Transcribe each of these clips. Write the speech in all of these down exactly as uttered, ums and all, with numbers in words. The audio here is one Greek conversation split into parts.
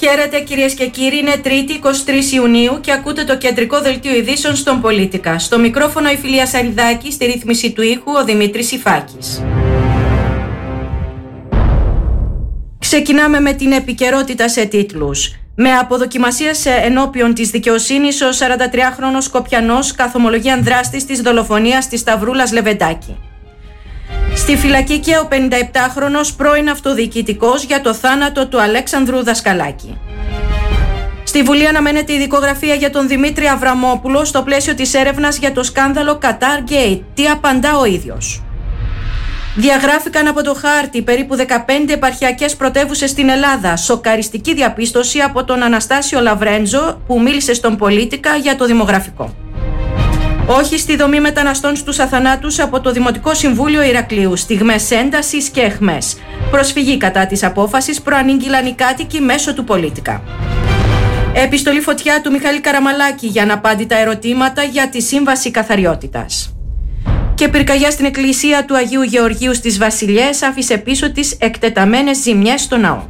Χαίρετε κυρίες και κύριοι, είναι Τρίτη εικοστή τρίτη Ιουνίου και ακούτε το κεντρικό δελτίο ειδήσεων στον Πολίτικα. Στο μικρόφωνο η Φιλία Σαριδάκη, στη ρύθμιση του ήχου ο Δημήτρης Ιφάκης. Ξεκινάμε με την επικαιρότητα σε τίτλους. Με αποδοκιμασίες ενώπιον της δικαιοσύνης, ο σαραντατριάχρονος Σκοπιανός καθομολογεί αν δράστης της δολοφονίας της Σταυρούλας Λεβεντάκη. Στη φυλακή και ο πενηνταεπτάχρονος πρώην αυτοδιοικητικός για το θάνατο του Αλέξανδρου Δασκαλάκη. Στη Βουλή αναμένεται η δικογραφία για τον Δημήτρη Αβραμόπουλο στο πλαίσιο της έρευνας για το σκάνδαλο Qatar Gate. Τι απαντά ο ίδιος? Διαγράφηκαν από το χάρτη περίπου δεκαπέντε επαρχιακές πρωτεύουσες στην Ελλάδα. Σοκαριστική διαπίστωση από τον Αναστάσιο Λαβρέντζο που μίλησε στον Πολίτικα για το δημογραφικό. Όχι στη δομή μεταναστών στους αθανάτους από το Δημοτικό Συμβούλιο Ηρακλείου. Στιγμές έντασης και αιχμές. Προσφυγή κατά της απόφασης προανήγγειλαν οι κάτοικοι μέσω του Πολίτικα. Επιστολή φωτιά του Μιχάλη Καραμαλάκη για αναπάντητα ερωτήματα για τη Σύμβαση Καθαριότητας. Και πυρκαγιά στην εκκλησία του Αγίου Γεωργίου στις Βασιλιές άφησε πίσω της εκτεταμένες ζημιές στο ναό.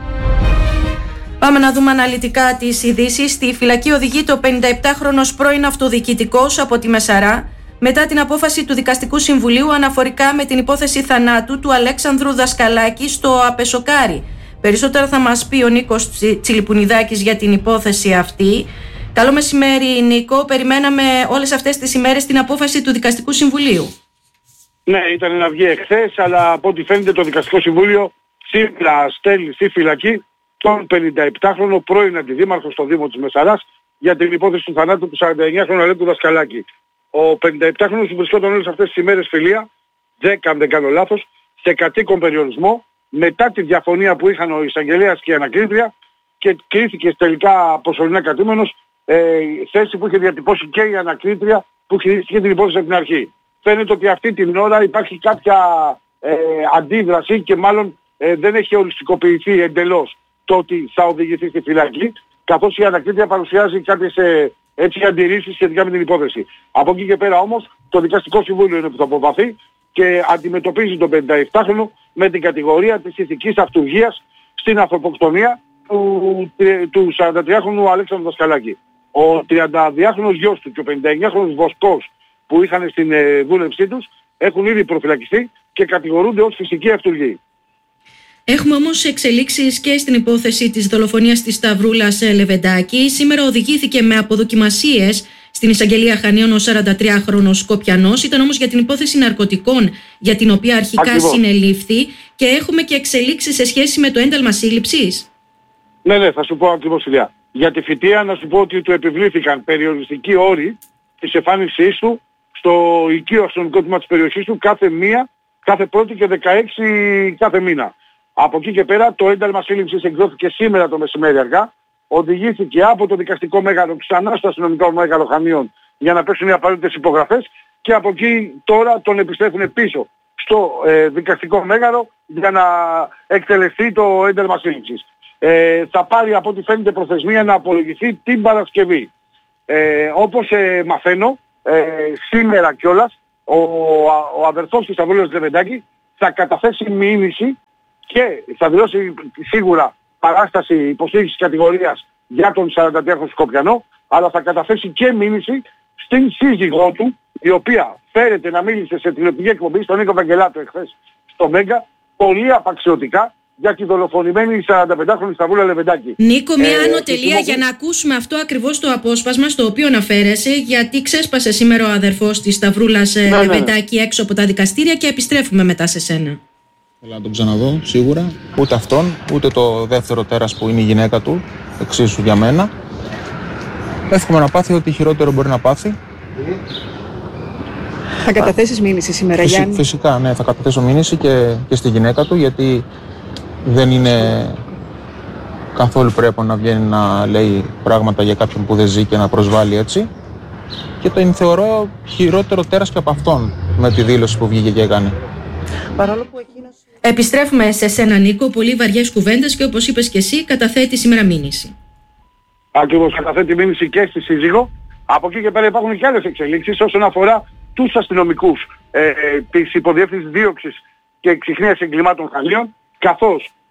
Πάμε να δούμε αναλυτικά τις ειδήσεις. Στη φυλακή οδηγείται ο πενηνταεπτάχρονος πρώην αυτοδιοικητικός από τη Μεσαρά μετά την απόφαση του Δικαστικού Συμβουλίου αναφορικά με την υπόθεση θανάτου του Αλέξανδρου Δασκαλάκη στο Απεσοκάρι. Περισσότερα θα μας πει ο Νίκος Τσιλιπουνιδάκης για την υπόθεση αυτή. Καλό μεσημέρι, Νίκο. Περιμέναμε όλες αυτές τις ημέρες την απόφαση του Δικαστικού Συμβουλίου. Ναι, ήταν να βγει εχθές, αλλά από ό,τι φαίνεται το Δικαστικό Συμβούλιο σήμερα στέλνει στη φυλακή τον πενηνταεπτάχρονο πρώην αντιδήμαρχο στο Δήμο της Μεσαράς για την υπόθεση του θανάτου του σαρανταεννιάχρονου Αλέκου Δασκαλάκη. Ο πενηνταεπτάχρονος που βρισκόταν όλες αυτές τις ημέρες, Φιλία, δέκα αν δεν κάνω λάθος, σε κατοίκον περιορισμό μετά τη διαφωνία που είχαν ο εισαγγελέας και η ανακρίτρια και κρίθηκε τελικά προσωρινά κρατούμενος, ε, θέση που είχε διατυπώσει και η ανακρίτρια που χειρίστηκε την υπόθεση από την αρχή. Φαίνεται ότι αυτή την ώρα υπάρχει κάποια ε, αντίδραση και μάλλον ε, δεν έχει οριστικοποιηθεί εντελώς το ότι θα οδηγηθεί στη φυλακή, καθώς η ανακρίτρια παρουσιάζει κάποιες ε, έτσι αντιρρήσεις σχετικά με την υπόθεση. Από εκεί και πέρα όμως το Δικαστικό Συμβούλιο είναι που θα αποβαθεί και αντιμετωπίζει τον πενηνταεπτάχρονο με την κατηγορία της ηθικής αυτουργίας στην ανθρωποκτονία του, του σαραντατριάχρονου Αλέξανδρου Δασκαλάκη. Ο τριανταδυάχρονος γιος του και ο πενηνταεννιάχρονος βοσκός που είχαν στην ε, δούλευσή τους έχουν ήδη προφυλακιστεί και κατηγορούνται ως φυσική αυτουργή. Έχουμε όμως εξελίξεις και στην υπόθεση της δολοφονίας της Σταυρούλας Λεβεντάκη. Σήμερα οδηγήθηκε με αποδοκιμασίες στην εισαγγελία Χανίων ο σαραντατριάχρονος Σκοπιανός. Ήταν όμως για την υπόθεση ναρκωτικών για την οποία αρχικά Ακριβώς. συνελήφθη και έχουμε και εξελίξεις σε σχέση με το ένταλμα σύλληψης. Ναι, ναι, θα σου πω ακριβώς, Ηλιά. Για τη φυτεία να σου πω ότι του επιβλήθηκαν περιοριστικοί όροι της εμφάνισής του στο οικείο αστυνομικό τμήμα της περιοχής του κάθε μία, κάθε πρώτη και δεκαέξι κάθε μήνα. Από εκεί και πέρα το ένταλμα σύλληψης εκδόθηκε σήμερα το μεσημέρι αργά. Οδηγήθηκε από το δικαστικό μέγαρο ξανά στο αστυνομικό μέγαρο Χανίων για να πέσουν οι απαραίτητες υπογραφές και από εκεί τώρα τον επιστρέφουν πίσω στο ε, δικαστικό μέγαρο για να εκτελεστεί το ένταλμα σύλληψης. Ε, θα πάρει από ό,τι φαίνεται προθεσμία να απολογηθεί την Παρασκευή. Ε, όπως ε, μαθαίνω, ε, σήμερα κιόλας ο, ο αδερφός της Σταυρούλας Λεβεντάκη θα καταθέσει μήνυση και θα δηλώσει σίγουρα παράσταση υποστήριξης κατηγορίας για τον σαραντατριάχρονο Σκοπιανό, αλλά θα καταθέσει και μήνυση στην σύζυγό του, η οποία φέρεται να μίλησε σε τηλεοπτική εκπομπή στον Νίκο Βαγγελάτο εχθές στο Μέγκα, πολύ απαξιωτικά για τη δολοφονημένη σαρανταπεντάχρονη Σταυρούλα Λεβεντάκη. Νίκο, μια άνω τελεία για να ακούσουμε αυτό ακριβώς το απόσπασμα στο οποίο αναφέρεσαι, γιατί ξέσπασε σήμερα ο αδερφός της Σταυρούλας ναι, Λεβεντάκη ναι. έξω από τα δικαστήρια και επιστρέφουμε μετά σε σένα. Θέλω να τον ξαναδώ σίγουρα, ούτε αυτόν, ούτε το δεύτερο τέρας που είναι η γυναίκα του, εξίσου για μένα. Εύχομαι να πάθει ό,τι χειρότερο μπορεί να πάθει. Θα καταθέσεις μήνυση σήμερα, Φυσι, Γιάννη? Φυσικά, ναι, θα καταθέσω μήνυση και, και στη γυναίκα του, γιατί δεν είναι καθόλου πρέπει να βγαίνει να λέει πράγματα για κάποιον που δεν ζει και να προσβάλλει έτσι. Και τον θεωρώ χειρότερο τέρας και από αυτόν με τη δήλωση που βγήκε και έκανε. Παρόλο που εκείνος... Επιστρέφουμε σε σένα, Νίκο. Πολύ βαριές κουβέντες και όπως είπες και εσύ, καταθέτει σήμερα μήνυση. Ακριβώς, καταθέτει μήνυση και στη σύζυγο. Από εκεί και πέρα υπάρχουν και άλλες εξελίξεις όσον αφορά τους αστυνομικούς ε, ε, της υποδιεύθυνσης δίωξης και εξυχνίας εγκλημάτων Χανίων, καθώς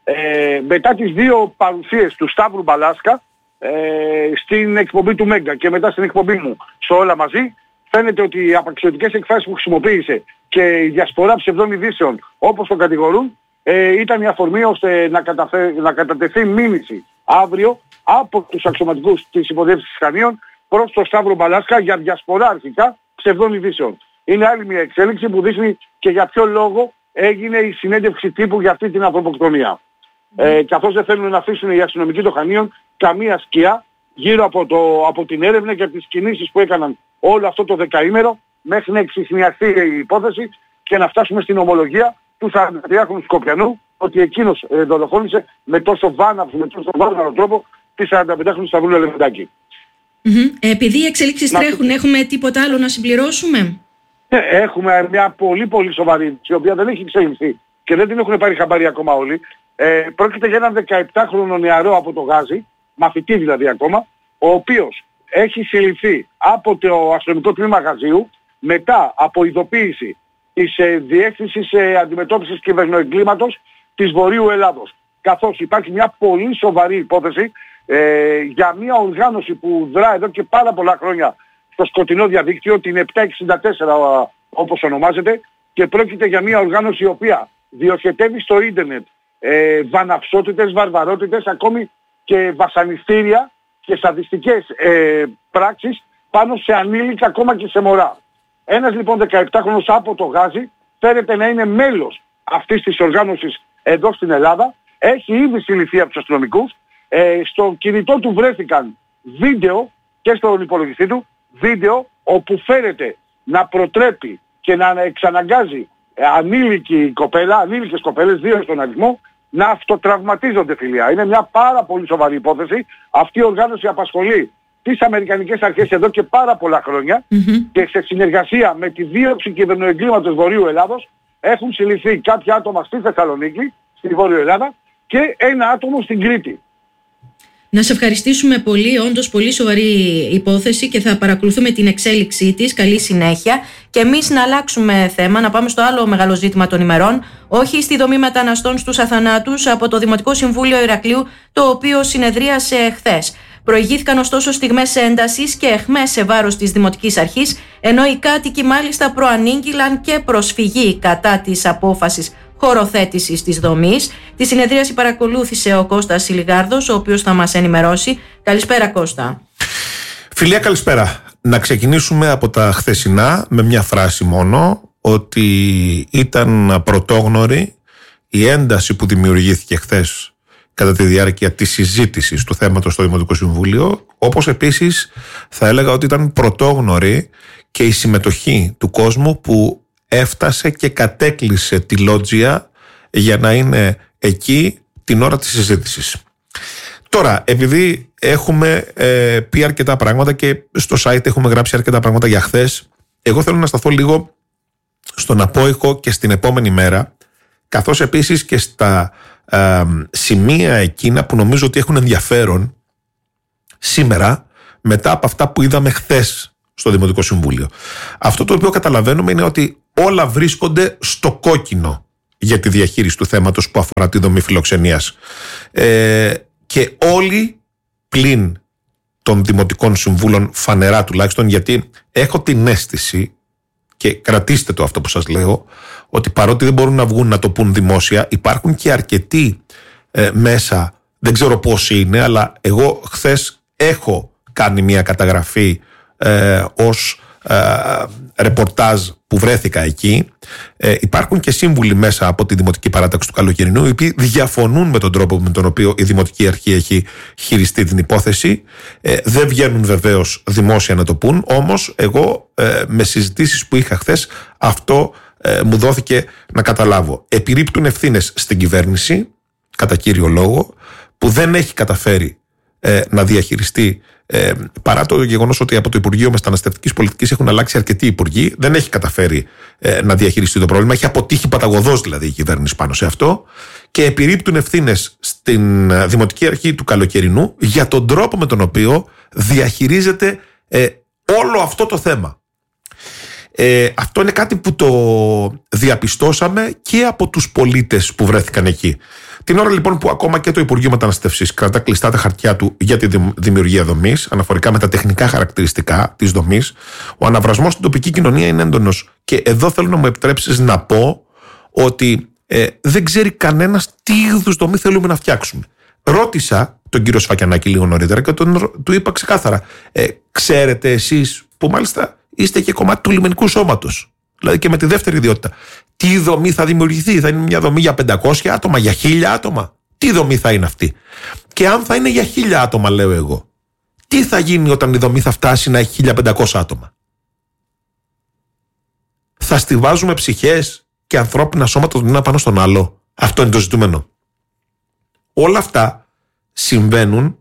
Ε, μετά τις δύο παρουσίες του Σταύρου Μπαλάσκα ε, στην εκπομπή του Μέγκα και μετά στην εκπομπή μου στο Όλα Μαζί, φαίνεται ότι οι απαξιωτικές εκφράσεις που χρησιμοποίησε και η διασπορά ψευδών ειδήσεων όπως το κατηγορούν ε, ήταν η αφορμή ώστε να, καταφε... να κατατεθεί μήνυση αύριο από τους αξιωματικούς της υποδιεύθυνσης Χανίων προς τον Σταύρο Μπαλάσκα για διασπορά αρχικά ψευδών ειδήσεων. Είναι άλλη μια εξέλιξη που δείχνει και για ποιο λόγο έγινε η συνέντευξη τύπου για αυτή την ανθρωποκτονία. Mm. Ε, καθώς δεν θέλουν να αφήσουν οι αστυνομικοί των Χανίων καμία σκιά γύρω από, το, από την έρευνα και από τις κινήσεις που έκαναν όλο αυτό το δεκαήμερο μέχρι να εξιχνιαστεί η υπόθεση και να φτάσουμε στην ομολογία του σαραντατριάχρονου Σκοπιανού ότι εκείνος ε, δολοφόνησε με τόσο βάναυσο, με τόσο βάναυσο τρόπο τη σαρανταπεντάχρονη Σταυρούλα Λεβεντάκη. Mm-hmm. Επειδή οι εξελίξεις να... τρέχουν, έχουμε τίποτα άλλο να συμπληρώσουμε? Ε, έχουμε μια πολύ πολύ σοβαρή, η οποία δεν έχει εξελιχθεί και δεν την έχουν πάρει χαμπάρι ακόμα όλοι. Ε, πρόκειται για έναν δεκαεπτάχρονο νεαρό από το Γάζι, μαθητή δηλαδή ακόμα, ο οποίος έχει συλληφθεί από το αστυνομικό τμήμα Γαζίου μετά από ειδοποίηση της ε, Διεύθυνσης ε, Αντιμετώπισης Κυβερνοεγκλήματος της Βορείου Ελλάδος. Καθώς υπάρχει μια πολύ σοβαρή υπόθεση ε, για μια οργάνωση που δρά εδώ και πάρα πολλά χρόνια στο σκοτεινό διαδίκτυο, την επτακόσια εξήντα τέσσερα όπως ονομάζεται, και πρόκειται για μια οργάνωση η οποία διοχετεύει στο ίντερνετ ε, βαναυσότητες, βαρβαρότητες, ακόμη και βασανιστήρια και σαδιστικές ε, πράξεις πάνω σε ανήλικα, ακόμα και σε μωρά. Ένας λοιπόν δεκαεπτάχρονος από το Γάζι φέρεται να είναι μέλος αυτής της οργάνωσης εδώ στην Ελλάδα, έχει ήδη συλληφθεί από τους αστυνομικούς, ε, στο κινητό του βρέθηκαν βίντεο και στον υπολογιστή του, βίντεο όπου φέρεται να προτρέπει και να εξαναγκάζει ανήλικη κοπέλα, ανήλικες κοπέλες, δύο στον αριθμό, να αυτοτραυματίζονται, φιλία. Είναι μια πάρα πολύ σοβαρή υπόθεση. Αυτή η οργάνωση απασχολεί τις αμερικανικές αρχές εδώ και πάρα πολλά χρόνια mm-hmm. και σε συνεργασία με τη δίωξη κυβερνοεγκλήματος Βορείου Ελλάδος έχουν συλληφθεί κάποια άτομα στη Θεσσαλονίκη, στη Βόρειο Ελλάδα, και ένα άτομο στην Κρήτη. Να σε ευχαριστήσουμε πολύ, όντως πολύ σοβαρή υπόθεση και θα παρακολουθούμε την εξέλιξή της. Καλή συνέχεια. Και εμείς να αλλάξουμε θέμα, να πάμε στο άλλο μεγάλο ζήτημα των ημερών, όχι στη δομή μεταναστών στους αθανάτους από το Δημοτικό Συμβούλιο Ηρακλείου, το οποίο συνεδρίασε χθες. Προηγήθηκαν ωστόσο στιγμές έντασης και αιχμές σε βάρος της Δημοτικής Αρχής, ενώ οι κάτοικοι μάλιστα προανήγγυλαν και προσφυγή κατά της απόφασης χωροθέτησης της δομής. Τη συνεδρίαση παρακολούθησε ο Κώστας Σιλιγάρδος, ο οποίος θα μας ενημερώσει. Καλησπέρα, Κώστα. Φιλία, καλησπέρα. Να ξεκινήσουμε από τα χθεσινά με μια φράση μόνο, ότι ήταν πρωτόγνωρη η ένταση που δημιουργήθηκε χθες κατά τη διάρκεια της συζήτησης του θέματος στο Δημοτικό Συμβούλιο, όπως επίσης θα έλεγα ότι ήταν πρωτόγνωρη και η συμμετοχή του κόσμου που έφτασε και κατέκλυσε τη λότζια για να είναι εκεί την ώρα της συζήτησης. Τώρα, επειδή έχουμε ε, πει αρκετά πράγματα και στο site έχουμε γράψει αρκετά πράγματα για χθες, εγώ θέλω να σταθώ λίγο στον απόϊχο και στην επόμενη μέρα, καθώς επίσης και στα ε, σημεία εκείνα που νομίζω ότι έχουν ενδιαφέρον σήμερα μετά από αυτά που είδαμε χθες στο Δημοτικό Συμβούλιο. Αυτό το οποίο καταλαβαίνουμε είναι ότι όλα βρίσκονται στο κόκκινο για τη διαχείριση του θέματος που αφορά τη δομή φιλοξενίας. Ε, και όλοι πλην των Δημοτικών Συμβούλων, φανερά τουλάχιστον, γιατί έχω την αίσθηση, και κρατήστε το αυτό που σας λέω, ότι παρότι δεν μπορούν να βγουν να το πούν δημόσια, υπάρχουν και αρκετοί ε, μέσα, δεν ξέρω πόσοι είναι, αλλά εγώ χθες έχω κάνει μια καταγραφή ε, ως ε, ρεπορτάζ που βρέθηκα εκεί. Ε, υπάρχουν και σύμβουλοι μέσα από τη Δημοτική Παράταξη του Καλοκαιρινού, οι οποίοι διαφωνούν με τον τρόπο με τον οποίο η Δημοτική Αρχή έχει χειριστεί την υπόθεση. Ε, δεν βγαίνουν βεβαίως δημόσια να το πούν, όμως εγώ ε, με συζητήσεις που είχα χθες αυτό ε, μου δόθηκε να καταλάβω. Επιρρύπτουν ευθύνες στην κυβέρνηση, κατά κύριο λόγο, που δεν έχει καταφέρει ε, να διαχειριστεί. Ε, παρά το γεγονός ότι από το Υπουργείο Μεταναστευτικής Πολιτικής έχουν αλλάξει αρκετοί υπουργοί, δεν έχει καταφέρει ε, να διαχειριστεί το πρόβλημα. Έχει αποτύχει παταγωδώς δηλαδή η κυβέρνηση πάνω σε αυτό, και επιρρύπτουν ευθύνες στην Δημοτική Αρχή του Καλοκαιρινού για τον τρόπο με τον οποίο διαχειρίζεται ε, όλο αυτό το θέμα. Ε, αυτό είναι κάτι που το διαπιστώσαμε και από τους πολίτες που βρέθηκαν εκεί. Την ώρα λοιπόν που ακόμα και το Υπουργείο Μεταναστευσής κρατά κλειστά τα χαρτιά του για τη δημιουργία δομής, αναφορικά με τα τεχνικά χαρακτηριστικά της δομής, ο αναβρασμός στην τοπική κοινωνία είναι έντονος. Και εδώ θέλω να μου επιτρέψεις να πω ότι ε, δεν ξέρει κανένας τι είδους δομή θέλουμε να φτιάξουμε. Ρώτησα τον κύριο Σφακιανάκη λίγο νωρίτερα και τον, του είπα ξεκάθαρα, ε, ξέρετε εσείς που μάλιστα είστε και κομμάτι του λιμενικού σώματος, δηλαδή και με τη δεύτερη ιδιότητα, τι δομή θα δημιουργηθεί? Θα είναι μια δομή για πεντακόσια άτομα, για χίλια άτομα? Τι δομή θα είναι αυτή? Και αν θα είναι για χίλια άτομα, λέω εγώ, τι θα γίνει όταν η δομή θα φτάσει να έχει χίλια πεντακόσια άτομα? Θα στιβάζουμε ψυχές και ανθρώπινα σώματα τον ένα πάνω στον άλλο? Αυτό είναι το ζητούμενο. Όλα αυτά συμβαίνουν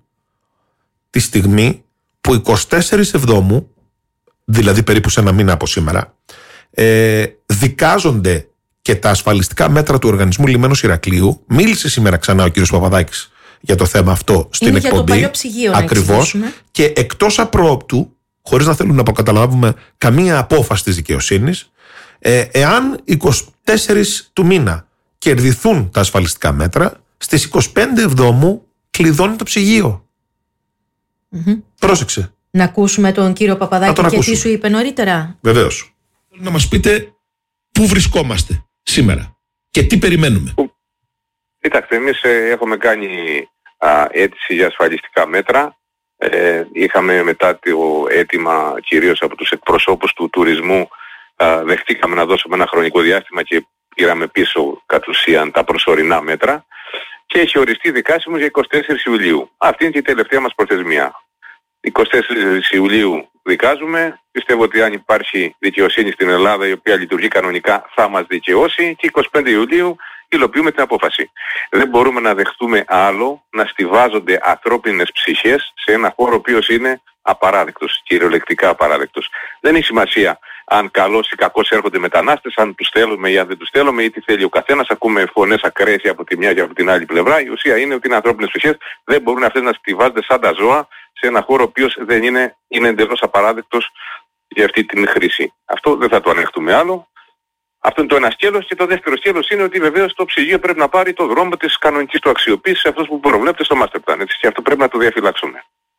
τη στιγμή που εικοστή τέταρτη Εβδόμου, δηλαδή περίπου σε ένα μήνα από σήμερα, ε, δικάζονται και τα ασφαλιστικά μέτρα του Οργανισμού Λιμένος Ηρακλείου. Μίλησε σήμερα ξανά ο κύριος Παπαδάκης για το θέμα αυτό στην είναι εκπομπή. Για το παλιό ψυγείο, ακριβώς. Και εκτός απρόοπτου, χωρίς να θέλουν να αποκαταλάβουμε καμία απόφαση της δικαιοσύνης, ε, εάν εικοστή τέταρτη του μήνα κερδιθούν τα ασφαλιστικά μέτρα, στις εικοστή πέμπτη Εβδόμου κλειδώνει το ψυγείο. Mm-hmm. Πρόσεξε. Να ακούσουμε τον κύριο Παπαδάκη τον και ακούσουμε. τι σου είπε νωρίτερα. Βεβαίως. Να μας πείτε πού βρισκόμαστε σήμερα και τι περιμένουμε. Κοιτάξτε, εμείς ε, έχουμε κάνει α, αίτηση για ασφαλιστικά μέτρα. Ε, είχαμε μετά το αίτημα κυρίως από τους εκπροσώπους του τουρισμού, α, δεχτήκαμε να δώσουμε ένα χρονικό διάστημα και πήραμε πίσω κατ' ουσίαν τα προσωρινά μέτρα και έχει οριστεί δικάσιμος για εικοστή τέταρτη Ιουλίου. Αυτή είναι και η τελευταία μας προθεσμία. εικοστή τέταρτη Ιουλίου δικάζουμε. Πιστεύω ότι αν υπάρχει δικαιοσύνη στην Ελλάδα η οποία λειτουργεί κανονικά θα μας δικαιώσει και εικοστή πέμπτη Ιουλίου υλοποιούμε την απόφαση. Δεν μπορούμε να δεχτούμε άλλο να στιβάζονται ανθρώπινες ψυχές σε ένα χώρο ο οποίος είναι απαράδεκτος, κυριολεκτικά απαράδεκτος. Δεν έχει σημασία αν καλώς ή κακώς έρχονται μετανάστες, αν τους θέλουμε ή αν δεν τους θέλουμε ή τι θέλει ο καθένας. Ακούμε φωνές ακραίες από τη μια και από την άλλη πλευρά. Η ουσία είναι ότι είναι ανθρώπινες ψυχές, δεν μπορούν αυτές να στιβάζονται σαν τα ζώα σε ένα χώρο ο οποίος δεν είναι, είναι εντελώς απαράδεκτος για αυτή την χρήση. Αυτό δεν θα το ανεχτούμε άλλο. Αυτό είναι το ένα σκέλος. Και το δεύτερο σκέλος είναι ότι βεβαίως το ψυγείο πρέπει να πάρει το δρόμο της κανονικής του αξιοποίησης, αυτός που προβλέπεται στο master plan. Έτσι, και αυτό πρέπει να το διαφυλάξουμε.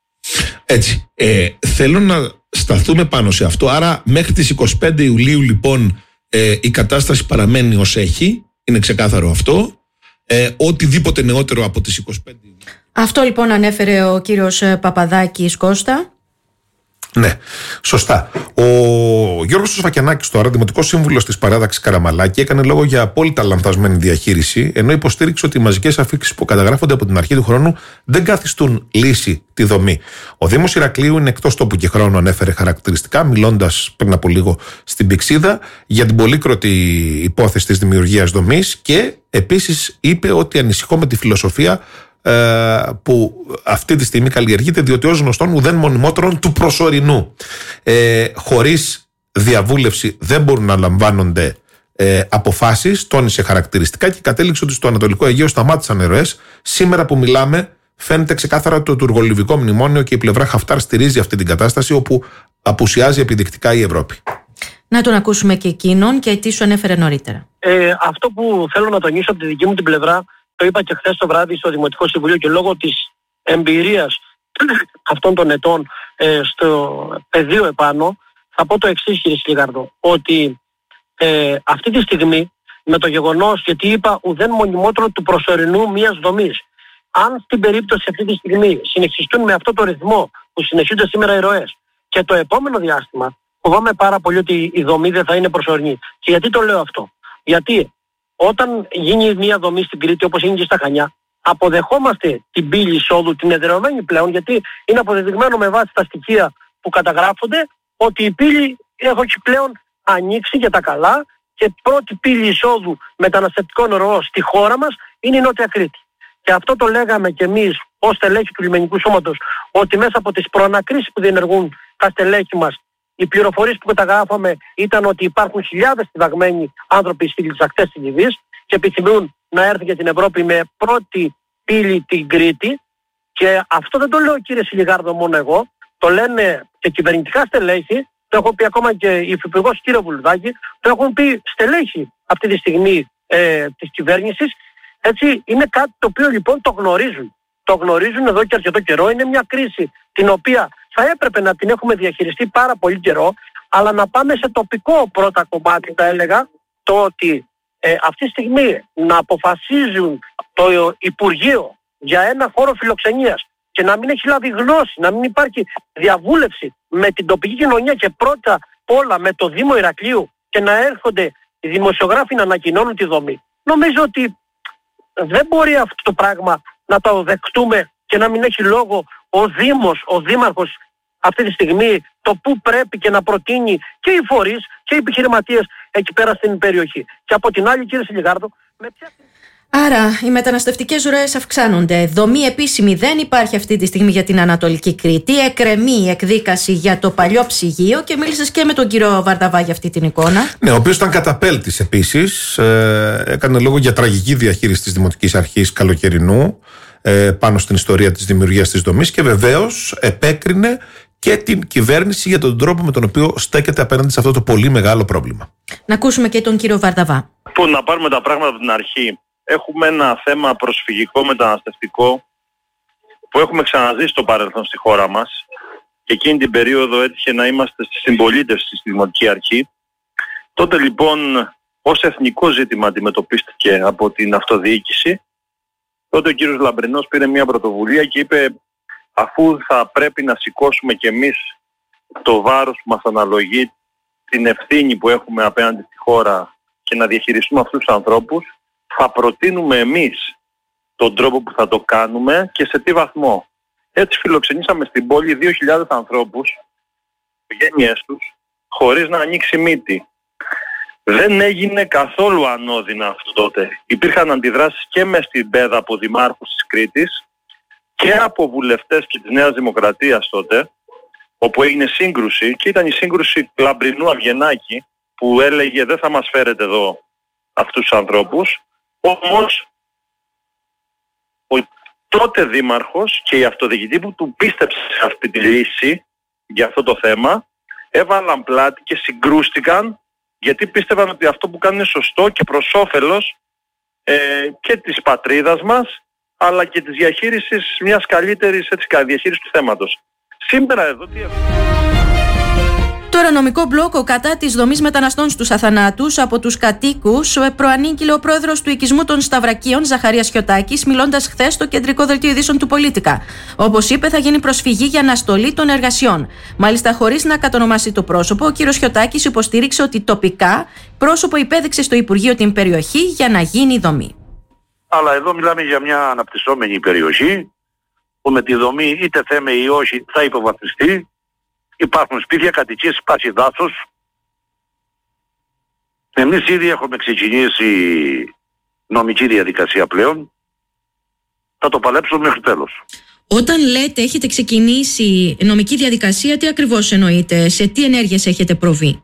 Έτσι. Ε, θέλω να σταθούμε πάνω σε αυτό. Άρα μέχρι τις εικοστή πέμπτη Ιουλίου λοιπόν ε, η κατάσταση παραμένει ως έχει. Είναι ξεκάθαρο αυτό. Ε, οτιδήποτε νεότερο από τις εικοστή πέμπτη Ιουλίου. Αυτό λοιπόν ανέφερε ο κύριος Παπαδάκης. Κώστα. Ναι, σωστά. Ο Γιώργος Σφακιανάκης, τώρα δημοτικός σύμβουλος της παράταξης Καραμαλάκη, έκανε λόγο για απόλυτα λανθασμένη διαχείριση, ενώ υποστήριξε ότι οι μαζικές αφίξεις που καταγράφονται από την αρχή του χρόνου δεν καθιστούν λύση τη δομή. Ο Δήμος Ηρακλείου είναι εκτός τόπου και χρόνου, ανέφερε χαρακτηριστικά, μιλώντας πριν από λίγο στην Πηξίδα για την πολύκροτη υπόθεση της δημιουργίας δομής και επίσης είπε ότι ανησυχώ με τη φιλοσοφία που αυτή τη στιγμή καλλιεργείται, διότι ως γνωστόν ουδέν μονιμότερον του προσωρινού. Ε, χωρίς διαβούλευση δεν μπορούν να λαμβάνονται ε, αποφάσεις, τόνισε χαρακτηριστικά και κατέληξε ότι στο Ανατολικό Αιγαίο σταμάτησαν οι ροές. Σήμερα που μιλάμε φαίνεται ξεκάθαρα το τουργολιβικό μνημόνιο και η πλευρά Χαφτάρ στηρίζει αυτή την κατάσταση όπου απουσιάζει επιδεικτικά η Ευρώπη. Να τον ακούσουμε και εκείνον και τι σου ανέφερε νωρίτερα. Ε, αυτό που θέλω να τονίσω από τη δική μου την πλευρά, το είπα και χθες το βράδυ στο Δημοτικό Συμβουλίο και λόγω της εμπειρίας αυτών των ετών ε, στο πεδίο επάνω, θα πω το εξής, κύριε Σιλιγάρδο, ότι ε, αυτή τη στιγμή με το γεγονός, γιατί είπα ουδέν μονιμότερο του προσωρινού μιας δομής, αν στην περίπτωση αυτή τη στιγμή συνεχιστούν με αυτό το ρυθμό που συνεχίζονται σήμερα οι ροές και το επόμενο διάστημα, φοβάμαι πάρα πολύ ότι η δομή δεν θα είναι προσωρινή. Και γιατί το λέω αυτό? Γιατί όταν γίνει μια δομή στην Κρήτη, όπως είναι και στα Χανιά, αποδεχόμαστε την πύλη εισόδου, την εδραιωμένη πλέον, γιατί είναι αποδεδειγμένο με βάση τα στοιχεία που καταγράφονται ότι η πύλη έχει πλέον ανοίξει για τα καλά και πρώτη πύλη εισόδου μεταναστευτικών ροών στη χώρα μας είναι η Νότια Κρήτη. Και αυτό το λέγαμε κι εμείς ως στελέχη του Λιμενικού Σώματος, ότι μέσα από τις προανακρίσεις που διενεργούν τα στελέχη μας, οι πληροφορίες που καταγράφαμε ήταν ότι υπάρχουν χιλιάδες διδαγμένοι άνθρωποι στις ακτές της Λιβύης και επιθυμούν να έρθουν για την Ευρώπη με πρώτη πύλη την Κρήτη. Και αυτό δεν το λέω, κύριε Σιλιγάρδο, μόνο εγώ. Το λένε και κυβερνητικά στελέχη, το έχουν πει ακόμα και η Υφυπουργός κύριο Βουλδάκη, το έχουν πει στελέχη αυτή τη στιγμή ε, της κυβέρνησης. Έτσι, είναι κάτι το οποίο λοιπόν το γνωρίζουν. Το γνωρίζουν εδώ και αρκετό καιρό. Είναι μια κρίση την οποία θα έπρεπε να την έχουμε διαχειριστεί πάρα πολύ καιρό, αλλά να πάμε σε τοπικό πρώτα κομμάτι, θα έλεγα, το ότι ε, αυτή τη στιγμή να αποφασίζουν το Υπουργείο για ένα χώρο φιλοξενίας και να μην έχει λάβει γνώση, να μην υπάρχει διαβούλευση με την τοπική κοινωνία και πρώτα όλα με το Δήμο Ηρακλείου και να έρχονται οι δημοσιογράφοι να ανακοινώνουν τη δομή. Νομίζω ότι δεν μπορεί αυτό το πράγμα να το δεχτούμε και να μην έχει λόγο ο Δήμος, ο Δήμαρχος αυτή τη στιγμή το που πρέπει και να προτείνει και οι φορείς και οι επιχειρηματίες εκεί πέρα στην περιοχή. Και από την άλλη, κύριε Σιλιγάρδο, με ποια... Άρα, οι μεταναστευτικές ροές αυξάνονται. Δομή επίσημη δεν υπάρχει αυτή τη στιγμή για την Ανατολική Κρήτη. Εκκρεμεί η εκδίκαση για το παλιό ψυγείο και μίλησες και με τον κύριο Βαρδαβά για αυτή την εικόνα. Ναι, ο οποίος ήταν καταπέλτης επίσης. Ε, έκανε λόγο για τραγική διαχείριση της Δημοτικής Αρχής καλοκαιρινού ε, πάνω στην ιστορία της δημιουργίας της δομής και βεβαίως επέκρινε και την κυβέρνηση για τον τρόπο με τον οποίο στέκεται απέναντι σε αυτό το πολύ μεγάλο πρόβλημα. Να ακούσουμε και τον κύριο Βαρδαβά. Που να πάρουμε τα πράγματα από την αρχή. Έχουμε ένα θέμα προσφυγικό μεταναστευτικό που έχουμε ξαναζήσει στο παρελθόν στη χώρα μας και εκείνη την περίοδο έτυχε να είμαστε στη συμπολίτευση στη Δημοτική Αρχή. Τότε λοιπόν ως εθνικό ζήτημα αντιμετωπίστηκε από την αυτοδιοίκηση. Τότε ο κύριος Λαμπρινός πήρε μια πρωτοβουλία και είπε, αφού θα πρέπει να σηκώσουμε κι εμείς το βάρος που μας αναλογεί, την ευθύνη που έχουμε απέναντι στη χώρα και να διαχειριστούμε αυτούς τους ανθρώπους, θα προτείνουμε εμείς τον τρόπο που θα το κάνουμε και σε τι βαθμό. Έτσι φιλοξενήσαμε στην πόλη δύο χιλιάδες ανθρώπους, οικογένειές τους, χωρίς να ανοίξει μύτη. Δεν έγινε καθόλου ανώδυνα αυτό τότε. Υπήρχαν αντιδράσεις και μες στην πέδα από δημάρχους της Κρήτης και από βουλευτές και της Νέας Δημοκρατίας τότε, όπου έγινε σύγκρουση και ήταν η σύγκρουση Λαμπρινού Αυγενάκη που έλεγε δεν θα μας φέρετε εδώ αυτούς τους ανθρώπους. Όμως ο τότε δήμαρχος και η αυτοδιοικητή που του πίστεψε σε αυτή τη λύση για αυτό το θέμα έβαλαν πλάτη και συγκρούστηκαν γιατί πίστευαν ότι αυτό που κάνουν είναι σωστό και προς όφελος ε, και της πατρίδας μας αλλά και της διαχείρισης μιας καλύτερης έτσι, διαχείρισης του θέματος. Σήμερα εδώ τι έχουμε. Το αερονομικό μπλόκο κατά της δομής μεταναστών στους Αθανάτους από τους κατοίκους προανήγγειλε ο πρόεδρος του οικισμού των Σταυρακίων, Ζαχαρίας Χιωτάκης, μιλώντας χθες στο κεντρικό δελτίο ειδήσεων του Πολίτικα. Όπως είπε, θα γίνει προσφυγή για αναστολή των εργασιών. Μάλιστα, χωρίς να κατονομάσει το πρόσωπο, ο κύριος Χιωτάκης υποστήριξε ότι τοπικά πρόσωπο υπέδειξε στο Υπουργείο την περιοχή για να γίνει η δομή. Αλλά εδώ μιλάμε για μια αναπτυσσόμενη περιοχή που με τη δομή είτε θέμε ή όχι θα υποβαθμιστεί. Υπάρχουν σπίτια, κατοικίες, υπάρχει δάσος. Εμείς ήδη έχουμε ξεκινήσει νομική διαδικασία πλέον. Θα το παλέψουμε μέχρι τέλος. Όταν λέτε έχετε ξεκινήσει νομική διαδικασία, τι ακριβώς εννοείτε, σε τι ενέργειες έχετε προβεί?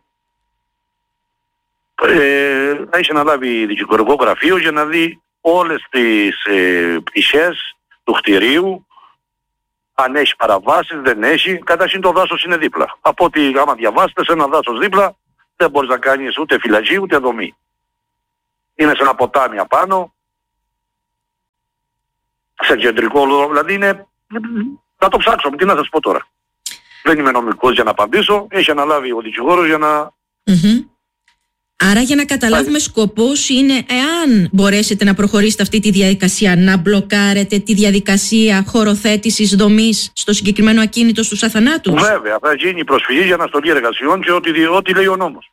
Ε, θα έχει αναλάβει δικηγορικό γραφείο για να δει όλες τις ε, πτυχές του κτηρίου. Αν έχει παραβάσεις, δεν έχει. Καταρχήν το δάσος είναι δίπλα. Από ότι άμα διαβάσετε σε ένα δάσος δίπλα δεν μπορείς να κάνεις ούτε φυλακή ούτε δομή. Είναι σε ένα ποτάμι απάνω. Σε κεντρικό λόγο, δηλαδή είναι... Θα το ψάξουμε, τι να σας πω τώρα. Δεν είμαι νομικός για να απαντήσω. Έχει αναλάβει ο δικηγόρος για να... Mm-hmm. Άρα για να καταλάβουμε, σκοπός είναι, εάν μπορέσετε να προχωρήσετε αυτή τη διαδικασία, να μπλοκάρετε τη διαδικασία χωροθέτησης δομής στο συγκεκριμένο ακίνητο στους Αθανάτους. Βέβαια, θα γίνει προσφυγή για αναστολή εργασιών και ό,τι, ό,τι λέει ο νόμος.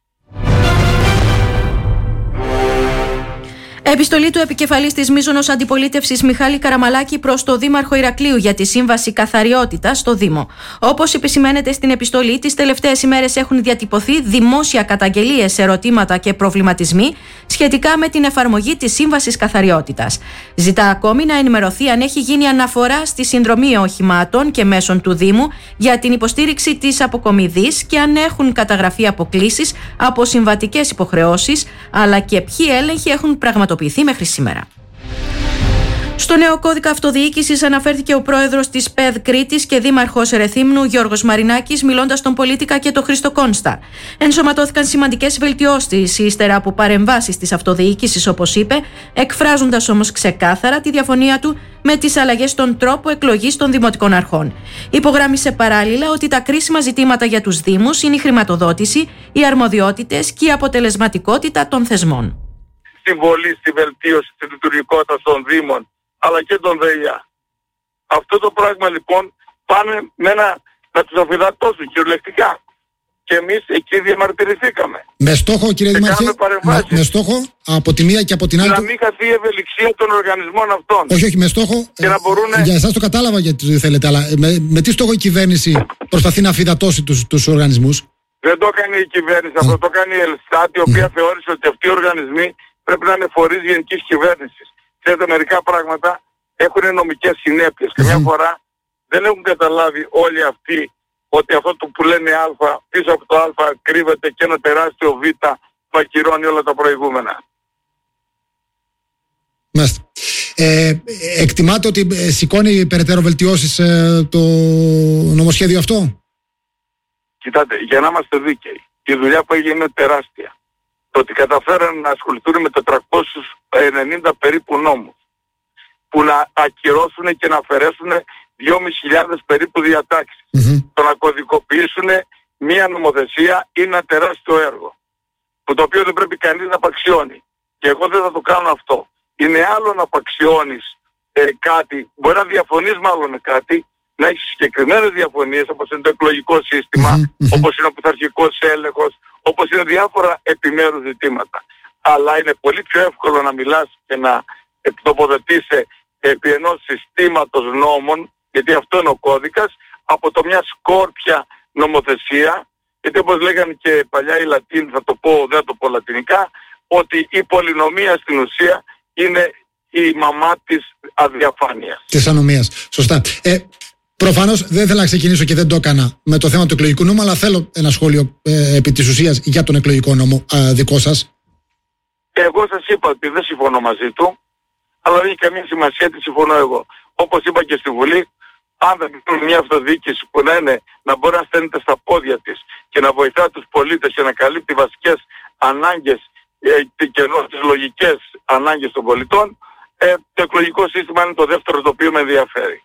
Επιστολή του επικεφαλής της μείζωνος αντιπολίτευσης Μιχάλη Καραμαλάκη προς το Δήμαρχο Ηρακλείου για τη Σύμβαση Καθαριότητας στο Δήμο. Όπως επισημαίνεται στην επιστολή, τις τελευταίες ημέρες έχουν διατυπωθεί δημόσια καταγγελίες, ερωτήματα και προβληματισμοί σχετικά με την εφαρμογή της Σύμβασης Καθαριότητας. Ζητά ακόμη να ενημερωθεί αν έχει γίνει αναφορά στη συνδρομή οχημάτων και μέσων του Δήμου για την υποστήριξη της αποκομιδής και αν έχουν καταγραφεί αποκλήσεις από συμβατικές υποχρεώσεις, αλλά και ποιοι έλεγχοι έχουν πραγματοποιηθεί μέχρι σήμερα. Στο νέο κώδικα αυτοδιοίκησης αναφέρθηκε ο πρόεδρος της ΠΕΔ Κρήτης και δήμαρχος Ρεθύμνου Γιώργος Μαρινάκης, μιλώντας στον Πολίτικα και τον Χρήστο Κόνστα. Ενσωματώθηκαν σημαντικές βελτιώσεις ύστερα από παρεμβάσεις της αυτοδιοίκησης, όπως είπε, εκφράζοντας όμως ξεκάθαρα τη διαφωνία του με τις αλλαγές στον τρόπο εκλογής των δημοτικών αρχών. Υπογράμμισε παράλληλα ότι τα κρίσιμα ζητήματα για τους Δήμους είναι η χρηματοδότηση, οι αρμοδιότητες και η αποτελεσματικότητα των θεσμών. Συμβολή στη βελτίωση της λειτουργικότητας των Δήμων αλλά και των ΔΕΙΑ. Αυτό το πράγμα λοιπόν πάνε με ένα, να τους αφυδατώσουν κυριολεκτικά. Και εμείς εκεί διαμαρτυρηθήκαμε. Με στόχο, κύριε Δημαρχέ, με, με στόχο από τη μία και από την άλλη. Να μην χαθεί η ευελιξία των οργανισμών αυτών. Όχι, όχι, με στόχο. Και να μπορούν... Για εσάς το κατάλαβα γιατί θέλετε, αλλά με, με τι στόχο η κυβέρνηση προσπαθεί να αφυδατώσει τους, τους οργανισμούς? Δεν το έκανε η κυβέρνηση, αυτό το έκανε η Ελστάτ, η οποία θεώρησε ότι αυτοί οι οργανισμοί πρέπει να είναι φορείς γενικής κυβέρνησης. Ξέρετε, μερικά πράγματα έχουν νομικές συνέπειες και μια φορά δεν έχουν καταλάβει όλοι αυτοί ότι αυτό που λένε Α, πίσω από το Α κρύβεται και ένα τεράστιο Β που ακυρώνει όλα τα προηγούμενα. Μάλιστα. Ε, εκτιμάτε ότι σηκώνει περαιτέρω βελτιώσεις ε, το νομοσχέδιο αυτό? Κοιτάτε, για να είμαστε δίκαιοι, η δουλειά που έγινε είναι τεράστια. Το ότι καταφέραν να ασχοληθούν με τετρακόσιους ενενήντα περίπου νόμους που να ακυρώσουν και να αφαιρέσουν δυόμισι χιλιάδες περίπου διατάξεις. Mm-hmm. Το να κωδικοποιήσουν μία νομοθεσία είναι ένα τεράστιο έργο που το οποίο δεν πρέπει κανείς να απαξιώνει. Και εγώ δεν θα το κάνω αυτό. Είναι άλλο να απαξιώνεις ε, κάτι, μπορεί να διαφωνείς μάλλον με κάτι, να έχεις συγκεκριμένες διαφωνίες όπως είναι το εκλογικό σύστημα, mm-hmm. όπως είναι ο πειθαρχικός έλεγχος, όπως είναι διάφορα επιμέρους ζητήματα. Αλλά είναι πολύ πιο εύκολο να μιλάς και να τοποθετήσει επί ενός συστήματος νόμων, γιατί αυτό είναι ο κώδικας, από το μια σκόρπια νομοθεσία, γιατί όπως λέγανε και παλιά οι Λατίνοι, θα το πω, δεν θα το πω λατινικά, ότι η πολυνομία στην ουσία είναι η μαμά της αδιαφάνειας. Της ανομίας. Σωστά. Ε, προφανώς δεν θέλω να ξεκινήσω και δεν το έκανα με το θέμα του εκλογικού νόμου, αλλά θέλω ένα σχόλιο ε, επί της ουσίας για τον εκλογικό νόμο ε, δικό σας. Εγώ σας είπα ότι δεν συμφωνώ μαζί του, αλλά δεν έχει καμία σημασία τι συμφωνώ εγώ. Όπως είπα και στη Βουλή, αν δεν κάνουν μια αυτοδιοίκηση που να είναι να μπορεί να στέλνεται στα πόδια της και να βοηθά τους πολίτες και να καλύπτει βασικές ανάγκες ε, και ενώ τις λογικές ανάγκες των πολιτών, ε, το εκλογικό σύστημα είναι το δεύτερο το οποίο με ενδιαφέρει.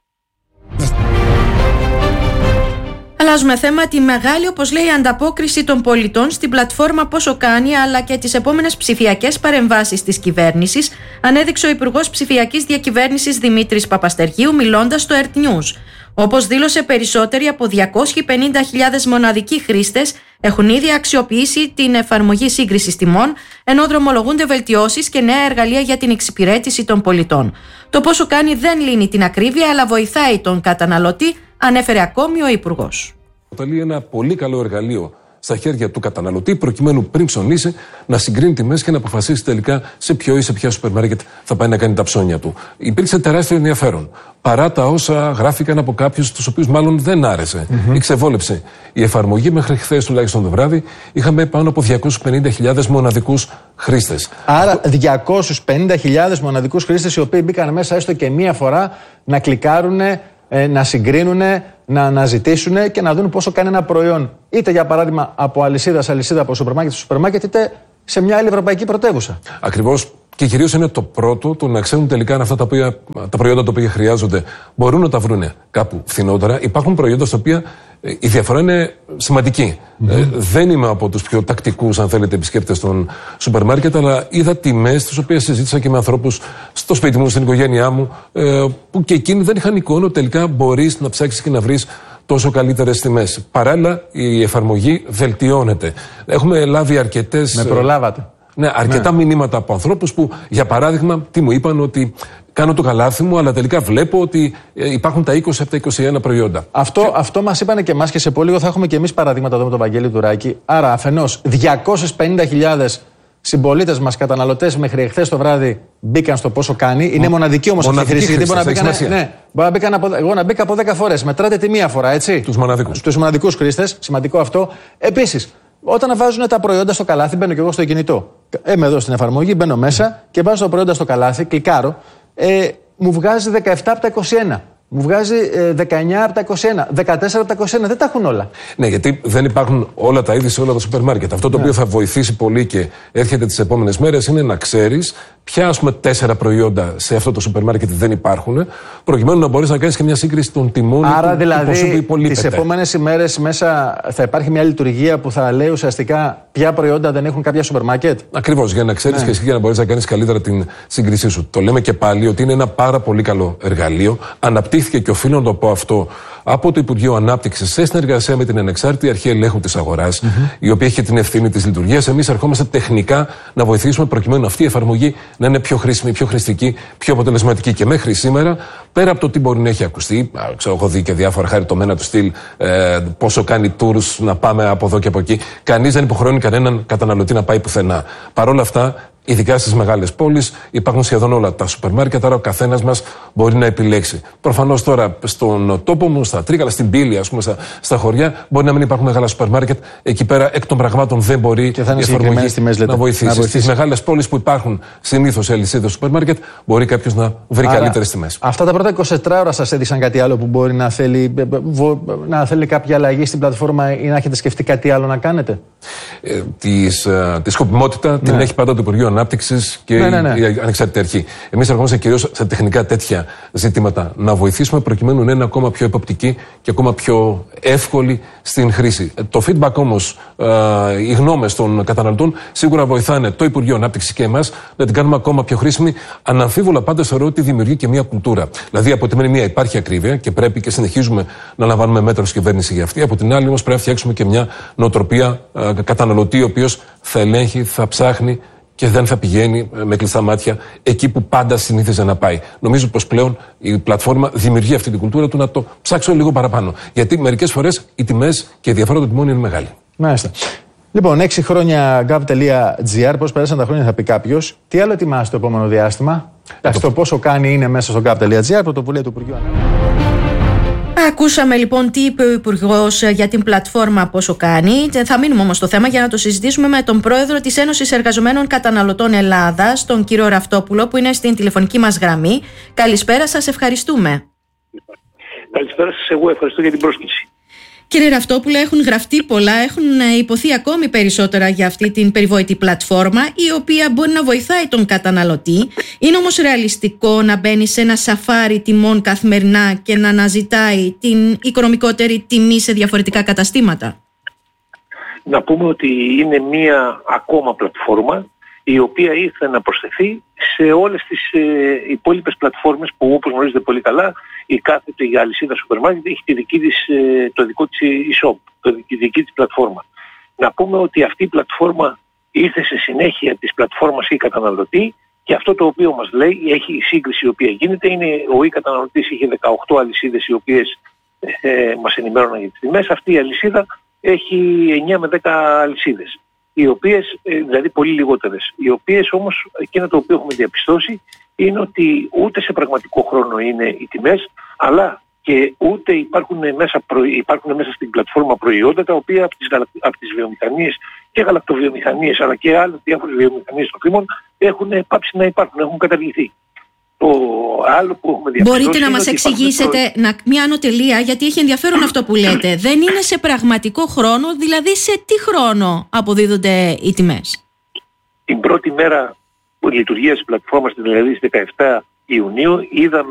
Αλλάζουμε θέμα. Τη μεγάλη, όπως λέει, ανταπόκριση των πολιτών στην πλατφόρμα Πόσο Κάνει, αλλά και τις επόμενες ψηφιακές παρεμβάσεις της κυβέρνησης, ανέδειξε ο Υπουργός Ψηφιακής Διακυβέρνησης Δημήτρης Παπαστεριού, μιλώντας στο Earth News. Όπως δήλωσε, περισσότεροι από διακόσιες πενήντα χιλιάδες μοναδικοί χρήστες έχουν ήδη αξιοποιήσει την εφαρμογή σύγκρισης τιμών, ενώ δρομολογούνται βελτιώσεις και νέα εργαλεία για την εξυπηρέτηση των πολιτών. Το Πόσο Κάνει δεν λύνει την ακρίβεια, αλλά βοηθάει τον καταναλωτή, ανέφερε ακόμη ο Υπουργός. Αποτελεί ένα πολύ καλό εργαλείο στα χέρια του καταναλωτή, προκειμένου πριν ψωνίσει να συγκρίνει τιμές και να αποφασίσει τελικά σε ποιο ή σε ποια σούπερ μάρκετ θα πάει να κάνει τα ψώνια του. Υπήρξε τεράστιο ενδιαφέρον. Παρά τα όσα γράφηκαν από κάποιους, τους οποίους μάλλον δεν άρεσε mm-hmm. ή ξεβόλεψε η εφαρμογή, μέχρι χθες τουλάχιστον το βράδυ, είχαμε πάνω από διακόσιες πενήντα χιλιάδες μοναδικούς χρήστες. Άρα, διακόσιες πενήντα χιλιάδες μοναδικούς χρήστες οι οποίοι μπήκαν μέσα έστω και μία φορά να κλικάρουν, να συγκρίνουν, να αναζητήσουν και να δουν πόσο κάνει ένα προϊόν. Είτε για παράδειγμα από αλυσίδα σε αλυσίδα, από σούπερ μάρκετ σε σούπερ μάρκετ, είτε σε μια άλλη ευρωπαϊκή πρωτεύουσα. Ακριβώς. Και κυρίως είναι το πρώτο, το να ξέρουν τελικά αν αυτά τα, οποία, τα προϊόντα τα οποία χρειάζονται μπορούν να τα βρουν κάπου φθηνότερα. Υπάρχουν προϊόντα στα οποία ε, η διαφορά είναι σημαντική. Mm-hmm. Ε, δεν είμαι από τους πιο τακτικούς, αν θέλετε, επισκέπτες των σούπερ μάρκετ, αλλά είδα τιμές τις οποίες συζήτησα και με ανθρώπους στο σπίτι μου, στην οικογένειά μου, ε, που και εκείνοι δεν είχαν εικόνα ότι τελικά μπορείς να ψάξεις και να βρεις τόσο καλύτερες τιμές. Παράλληλα, η εφαρμογή βελτιώνεται. Έχουμε λάβει αρκετές. Με προλάβατε. Ναι, αρκετά ναι. μηνύματα από ανθρώπους που, για παράδειγμα, τι μου είπαν, ότι κάνω το καλάθι μου, αλλά τελικά βλέπω ότι υπάρχουν τα είκοσι από τα είκοσι ένα προϊόντα. Αυτό, και... αυτό μας είπανε και εμάς και σε πολύ λίγο θα έχουμε και εμείς παραδείγματα εδώ με τον Βαγγέλη Τουράκη. Άρα, αφενός, διακόσιες πενήντα χιλιάδες συμπολίτες μας, καταναλωτές, μέχρι εχθές το βράδυ μπήκαν στο Πόσο Κάνει. Είναι μοναδική όμως αυτή η χρήση. Γιατί μπορεί να μπήκαν. Ναι, μπορεί να μπήκαν από, εγώ να μπήκα από δέκα φορές. Μετράτε τη μία φορά, έτσι. Τους μοναδικούς. Τους μοναδικούς χρήστες. Σημαντικό αυτό. Επίσης, όταν βάζουν τα προϊόντα στο καλάθι, μπαίνω και εγώ στο κινητό. Είμαι εδώ στην εφαρμογή, μπαίνω μέσα και βάζω τα προϊόντα στο καλάθι, κλικάρω. Ε, μου βγάζει δεκαεπτά από τα είκοσι ένα. Μου βγάζει δεκαεννιά από τα είκοσι ένα, δεκατέσσερα από τα είκοσι ένα. Δεν τα έχουν όλα. Ναι, γιατί δεν υπάρχουν όλα τα είδη σε όλα τα σούπερ μάρκετ. Αυτό το ναι. οποίο θα βοηθήσει πολύ και έρχεται τις επόμενες μέρες είναι να ξέρεις ποια, ας πούμε, τέσσερα προϊόντα σε αυτό το σούπερ μάρκετ δεν υπάρχουν, προκειμένου να μπορείς να κάνεις και μια σύγκριση των τιμών. Άρα, του, δηλαδή, του τις επόμενες ημέρες μέσα θα υπάρχει μια λειτουργία που θα λέει ουσιαστικά ποια προϊόντα δεν έχουν κάποια σούπερ μάρκετ. Ακριβώς, για να ξέρεις ναι. και εσύ για να μπορείς να κάνεις καλύτερα την σύγκρισή σου. Το λέμε και πάλι ότι είναι ένα πάρα πολύ καλό εργαλείο. Αναπτύχθηκε και οφείλω να το πω αυτό από το Υπουργείο Ανάπτυξης σε συνεργασία με την Ανεξάρτητη Αρχή Ελέγχου της Αγοράς, mm-hmm. η οποία έχει την ευθύνη της λειτουργίας. Εμείς ερχόμαστε τεχνικά να βοηθήσουμε προκειμένου αυτή η εφαρμογή να είναι πιο χρήσιμη, πιο χρηστική, πιο αποτελεσματική. Και μέχρι σήμερα, πέρα από το τι μπορεί να έχει ακουστεί, ξέρω, έχω δει και διάφορα χαριτωμένα του στυλ, ε, πόσο κάνει tours να πάμε από εδώ και από εκεί. Κανείς δεν υποχρεώνει κανέναν καταναλωτή να πάει πουθενά. Παρ' όλα αυτά, ειδικά στις μεγάλες πόλεις υπάρχουν σχεδόν όλα τα σούπερ μάρκετ, άρα ο καθένας μας μπορεί να επιλέξει. Προφανώς τώρα στον τόπο μου, στα Τρίκαλα, στην Πύλη, ας πούμε, στα, στα χωριά, μπορεί να μην υπάρχουν μεγάλα σούπερ μάρκετ. Εκεί πέρα εκ των πραγμάτων δεν μπορεί η εφαρμογή τιμές, να βοηθήσει. Στις μεγάλες πόλεις που υπάρχουν συνήθως αλυσίδες σούπερ μάρκετ, μπορεί κάποιος να βρει καλύτερες τιμές. Αυτά τα πρώτα είκοσι ώρα σας έδειξαν κάτι άλλο που μπορεί να θέλει, να θέλει κάποια αλλαγή στην πλατφόρμα ή να έχετε σκεφτεί κάτι άλλο να κάνετε? Ε, της, ε, τη σκοπιμότητα ναι. την έχει πάντα το Υπουργείο Ανάπτυξης και ναι, ναι, ναι. η Ανεξάρτητη Αρχή. Εμείς ερχόμαστε κυρίως σε τεχνικά τέτοια ζητήματα να βοηθήσουμε προκειμένου να είναι ακόμα πιο εποπτική και ακόμα πιο εύκολη στην χρήση. Το feedback όμως, ε, οι γνώμες των καταναλωτών σίγουρα βοηθάνε το Υπουργείο Ανάπτυξης και εμάς να την κάνουμε ακόμα πιο χρήσιμη. Αναμφίβολα πάντως θεωρώ ότι δημιουργεί και μια κουλτούρα. Δηλαδή, από τη μία υπάρχει ακρίβεια και πρέπει και συνεχίζουμε να λαμβάνουμε μέτρα ως κυβέρνηση για αυτή. Από την άλλη, όμως, πρέπει να φτιάξουμε και μια νοοτροπία ε, καταναλωτή, ο οποίος θα ελέγχει, θα ψάχνει και δεν θα πηγαίνει με κλειστά μάτια εκεί που πάντα συνήθιζε να πάει. Νομίζω πως πλέον η πλατφόρμα δημιουργεί αυτή την κουλτούρα του να το ψάξω λίγο παραπάνω. Γιατί μερικές φορές οι τιμές και η διαφορά των τιμών είναι μεγάλη. Μάλιστα. Λοιπόν, έξι χρόνια gov.gr, πώς πέρασαν τα χρόνια θα πει κάποιος. Τι άλλο ετοιμάζει το επόμενο διάστημα? Το... το πόσο κάνει είναι μέσα στο gov.gr, πρωτοβουλία του Υπουργείου Ανάπτυξης. Ακούσαμε λοιπόν τι είπε ο Υπουργός για την πλατφόρμα πόσο κάνει. Θα μείνουμε όμως στο θέμα για να το συζητήσουμε με τον Πρόεδρο της Ένωσης Εργαζομένων Καταναλωτών Ελλάδας, τον κύριο Ραυτόπουλο, που είναι στην τηλεφωνική μας γραμμή. Καλησπέρα σας, ευχαριστούμε. Καλησπέρα σας, εγώ ευχαριστώ για την πρόσκληση. Κύριε Ραυτόπουλο, έχουν γραφτεί πολλά, έχουν υποθεί ακόμη περισσότερα για αυτή την περιβόητη πλατφόρμα, η οποία μπορεί να βοηθάει τον καταναλωτή. Είναι όμως ρεαλιστικό να μπαίνει σε ένα σαφάρι τιμών καθημερινά και να αναζητάει την οικονομικότερη τιμή σε διαφορετικά καταστήματα? Να πούμε ότι είναι μία ακόμα πλατφόρμα η οποία ήρθε να προσθεθεί σε όλες τις ε, υπόλοιπες πλατφόρμες που, όπως γνωρίζετε πολύ καλά, η κάθε η αλυσίδα σούπερ μάρκετ έχει τη δική της, ε, το δικό της e-shop, το, τη δική της πλατφόρμα. Να πούμε ότι αυτή η πλατφόρμα ήρθε σε συνέχεια της πλατφόρμας e-καταναλωτή και αυτό το οποίο μας λέει, έχει η σύγκριση η οποία γίνεται, είναι ο e-καταναλωτής είχε δεκαοκτώ αλυσίδες οι οποίες ε, μας ενημέρωναν για τις τιμές. Αυτή η αλυσίδα έχει εννιά με δέκα αλυσίδες, οι οποίες, δηλαδή πολύ λιγότερες, οι οποίες όμως εκείνο το οποίο έχουμε διαπιστώσει είναι ότι ούτε σε πραγματικό χρόνο είναι οι τιμές, αλλά και ούτε υπάρχουν μέσα, προ... υπάρχουν μέσα στην πλατφόρμα προϊόντα τα οποία από τις, από τις βιομηχανίες και γαλακτοβιομηχανίες αλλά και άλλες διάφορες βιομηχανίες των τροφίμων έχουν πάψει να υπάρχουν, έχουν καταργηθεί. Το άλλο που έχουμε διαπιστώσει. Μπορείτε να μας εξηγήσετε προ... να... μια ανωτελεία, γιατί έχει ενδιαφέρον αυτό που λέτε. Δεν είναι σε πραγματικό χρόνο, δηλαδή σε τι χρόνο αποδίδονται οι τιμές? Την πρώτη μέρα λειτουργίας της πλατφόρμας, δηλαδή στις δεκαεπτά Ιουνίου, είδαμε